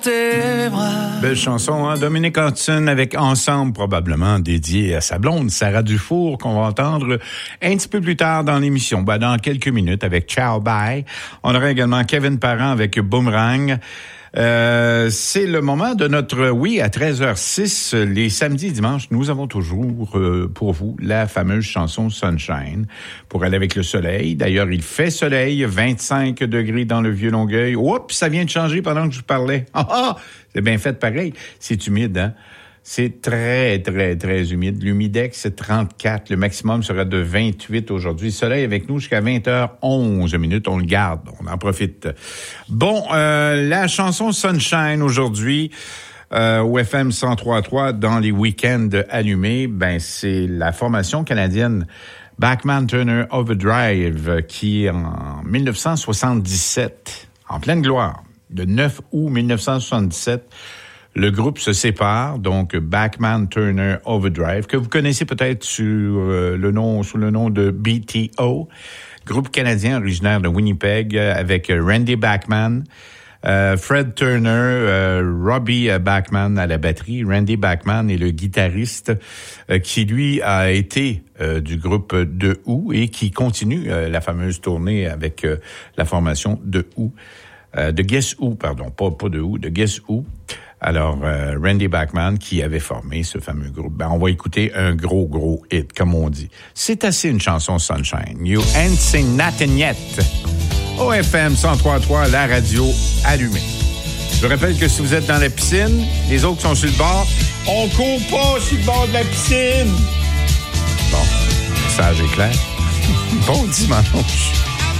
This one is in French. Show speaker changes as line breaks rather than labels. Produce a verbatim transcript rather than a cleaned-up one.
Belle chanson, hein? Dominic Hudson avec Ensemble, probablement dédié à sa blonde, Sarah Dufour, qu'on va entendre un petit peu plus tard dans l'émission. Ben, dans quelques minutes avec Ciao Bye. On aura également Kevin Parent avec Boomerang. Euh, c'est le moment de notre, oui, à treize heures six, les samedis et dimanches, nous avons toujours euh, pour vous la fameuse chanson Sunshine pour aller avec le soleil. D'ailleurs, il fait soleil, vingt-cinq degrés dans le Vieux-Longueuil. Oups, ça vient de changer pendant que je vous parlais. Ah, ah, c'est bien fait pareil. C'est humide, hein? C'est très, très, très humide. L'humidex, c'est trente-quatre. Le maximum sera de vingt-huit aujourd'hui. Soleil avec nous jusqu'à vingt heures onze minutes. On le garde. On en profite. Bon, euh, la chanson Sunshine aujourd'hui, euh, au F M cent trois virgule trois dans les week-ends allumés, ben, c'est la formation canadienne Bachman Turner Overdrive qui, en dix-neuf cent soixante-dix-sept, en pleine gloire, le neuf août dix-neuf cent soixante-dix-sept, le groupe se sépare, donc Bachman Turner Overdrive, que vous connaissez peut-être sur euh, le nom, sous le nom de B T O, groupe canadien originaire de Winnipeg, euh, avec Randy Bachman, euh, Fred Turner, euh, Robbie Bachman à la batterie. Randy Bachman est le guitariste euh, qui, lui, a été euh, du groupe de Who et qui continue euh, la fameuse tournée avec euh, la formation de Who, euh, de Guess Who, pardon, pas, pas de Who, de Guess Who. Alors, euh, Randy Bachman, qui avait formé ce fameux groupe, ben, on va écouter un gros, gros hit, comme on dit. C'est assez une chanson Sunshine. You ain't seen nothing yet. O F M cent trois virgule trois, la radio allumée. Je rappelle que si vous êtes dans la piscine, les autres sont sur le bord, on court pas sur le bord de la piscine. Bon, le message est clair. Bon dimanche.